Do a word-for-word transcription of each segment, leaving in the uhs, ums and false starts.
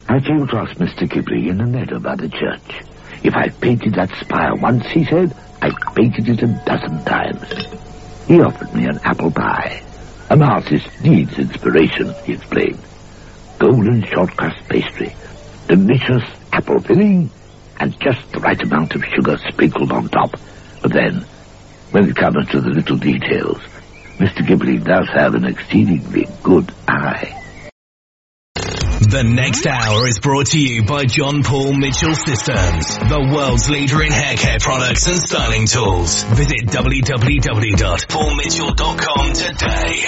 I came across Mister Kipling in the meadow by the church. If I painted that spire once, he said, I painted it a dozen times. He offered me an apple pie. An artist needs inspiration, he explained. Golden short-crust pastry, delicious apple filling, and just the right amount of sugar sprinkled on top. But then, when it comes to the little details, Mister Kipling does have an exceedingly good eye. The next hour is brought to you by John Paul Mitchell Systems, the world's leader in hair care products and styling tools. Visit w w w dot paul mitchell dot com today.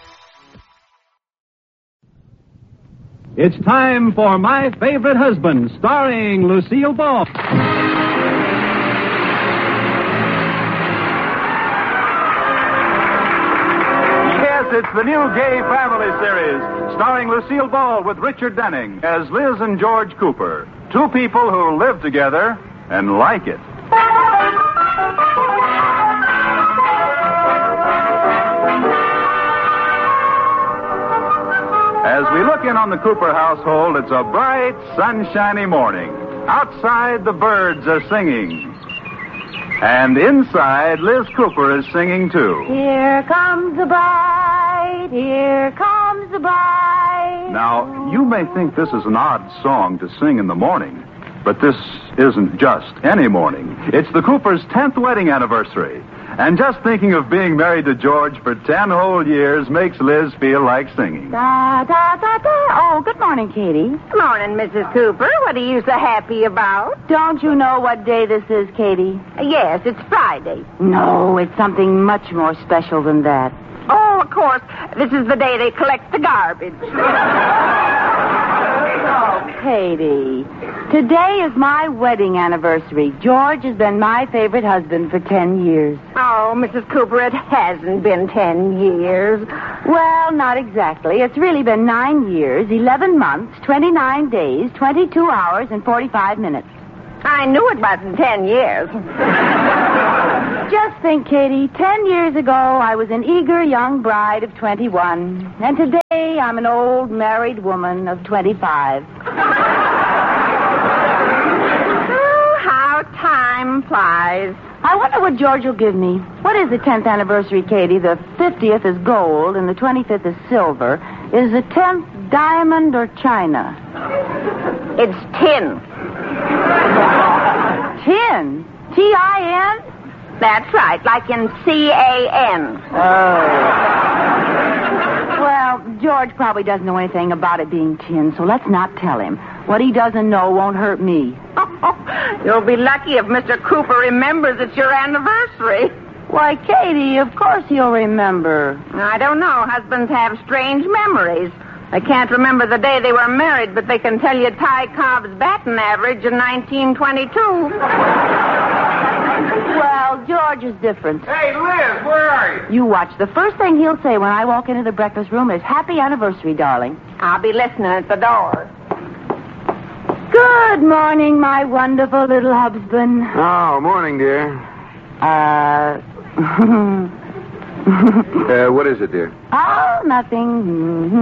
It's time for My Favorite Husband, starring Lucille Ball. It's the new Gay Family series, starring Lucille Ball with Richard Denning as Liz and George Cooper, two people who live together and like it. As we look in on the Cooper household, it's a bright, sunshiny morning. Outside, the birds are singing. And inside, Liz Cooper is singing, too. Here comes the bride, here comes the bride. Now, you may think this is an odd song to sing in the morning, but this isn't just any morning. It's the Coopers' tenth wedding anniversary. And just thinking of being married to George for ten whole years makes Liz feel like singing. Da, da, da, da. Oh, good morning, Katie. Good morning, Missus Cooper. What are you so happy about? Don't you know what day this is, Katie? Yes, it's Friday. No, it's something much more special than that. Oh, of course. This is the day they collect the garbage. Oh, Katie. Today is my wedding anniversary. George has been my favorite husband for ten years. Oh, Missus Cooper, it hasn't been ten years. Well, not exactly. It's really been nine years, eleven months, twenty-nine days, twenty-two hours, and forty-five minutes. I knew it wasn't ten years. Just think, Katie, ten years ago I was an eager young bride of twenty-one. And today I'm an old married woman of twenty-five. Time flies. I wonder what George will give me. What is the tenth anniversary, Katie? The fiftieth is gold and the twenty-fifth is silver. Is the tenth diamond or china? It's tin. Tin? T I N? That's right, like in C A N. Oh. Well, George probably doesn't know anything about it being tin, so let's not tell him. What he doesn't know won't hurt me. You'll be lucky if Mister Cooper remembers it's your anniversary. Why, Katie, of course he'll remember. I don't know. Husbands have strange memories. They can't remember the day they were married, but they can tell you Ty Cobb's batting average in nineteen twenty-two. Well, George is different. Hey, Liz, where are you? You watch. The first thing he'll say when I walk into the breakfast room is, "Happy anniversary, darling." I'll be listening at the door. Good morning, my wonderful little husband. Oh, morning, dear. Uh... uh, what is it, dear? Oh, nothing.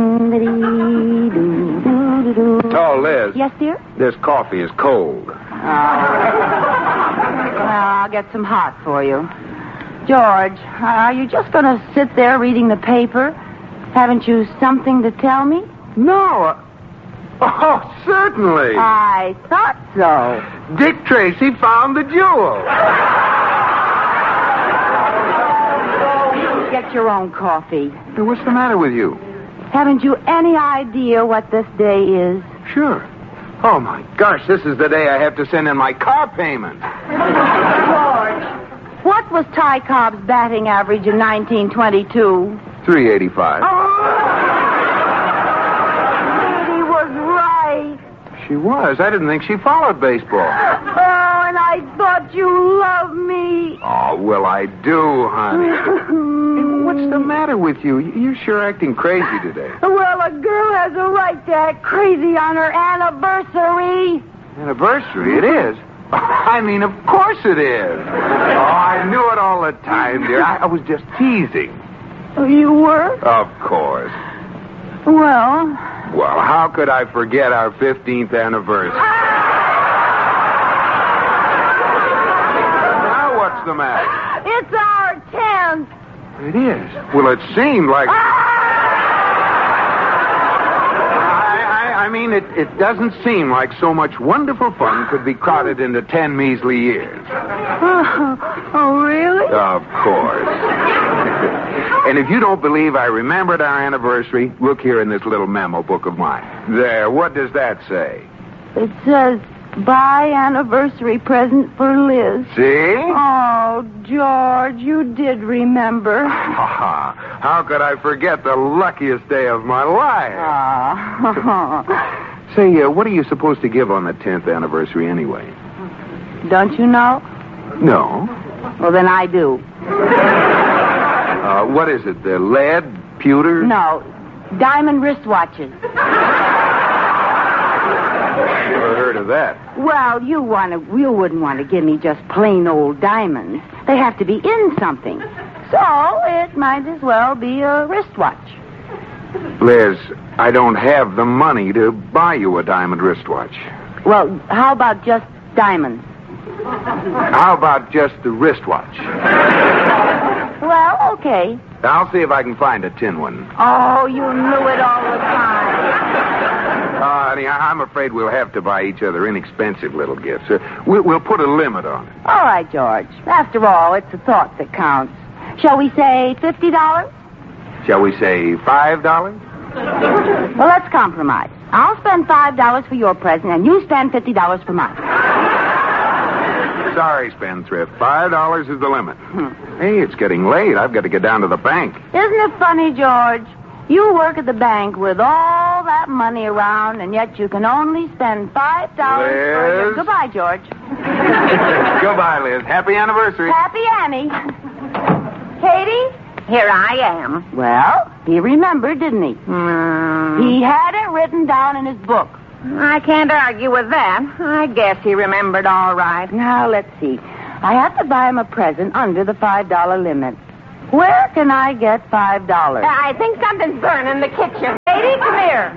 Oh, Liz. Yes, dear? This coffee is cold. Oh. Well, I'll get some hot for you. George, are you just going to sit there reading the paper? Haven't you something to tell me? No. Oh, certainly. I thought so. Dick Tracy found the jewel. Get your own coffee. Hey, what's the matter with you? Haven't you any idea what this day is? Sure. Oh, my gosh, this is the day I have to send in my car payment. George, what was Ty Cobb's batting average in nineteen twenty-two? three eighty-five. Oh! He was right. She was. I didn't think she followed baseball. Oh, and I thought you loved me. Oh, well, I do, honey. Hey, what's the matter with you? You're sure acting crazy today. Well, a girl has a right to act crazy on her anniversary. Anniversary? It is? I mean, of course it is. Oh, I knew it all the time, dear. I, I was just teasing. You were? Of course. Well... Well, how How could I forget our fifteenth anniversary? Now what's the matter? It's our tenth. It is. Well, it seemed like... I, I, I mean, it, it doesn't seem like so much wonderful fun could be crowded into ten measly years. Oh, oh really? Of course. And if you don't believe I remembered our anniversary, look here in this little memo book of mine. There, what does that say? It says, buy anniversary present for Liz. See? Oh, George, you did remember. How could I forget the luckiest day of my life? Ah. Say, uh, what are you supposed to give on the tenth anniversary anyway? Don't you know? No. Well, then I do. Uh, what is it, the lead, pewter? No, diamond wristwatches. Never heard of that. Well, you want to, you wouldn't want to give me just plain old diamonds. They have to be in something. So it might as well be a wristwatch. Liz, I don't have the money to buy you a diamond wristwatch. Well, how about just diamonds? How about just the wristwatch? Well, okay. I'll see if I can find a tin one. Oh, you knew it all the time. Uh, honey, I- I'm afraid we'll have to buy each other inexpensive little gifts. Uh, we- we'll put a limit on it. All right, George. After all, it's the thought that counts. Shall we say fifty dollars? Shall we say five dollars? Well, let's compromise. I'll spend five dollars for your present, and you spend fifty dollars for mine. Sorry, Spendthrift. Five dollars is the limit. Hmm. Hey, it's getting late. I've got to get down to the bank. Isn't it funny, George? You work at the bank with all that money around, and yet you can only spend five dollars for your... Liz? Goodbye, George. Goodbye, Liz. Happy anniversary. Happy Annie. Katie? Here I am. Well, he remembered, didn't he? Hmm. He had it written down in his book. I can't argue with that. I guess he remembered all right. Now, let's see. I have to buy him a present under the five dollar limit. Where can I get five dollars? I think something's burning in the kitchen. Katie, come here.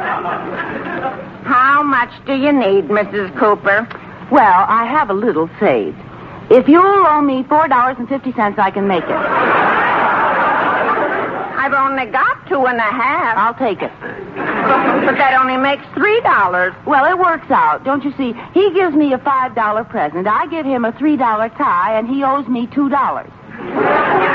How much do you need, Missus Cooper? Well, I have a little saved. If you'll loan me four dollars and fifty cents, I can make it. I've only got two and a half. I'll take it. But that only makes three dollars. Well, it works out. Don't you see? He gives me a five dollar present. I give him a three dollar tie, and he owes me two dollars.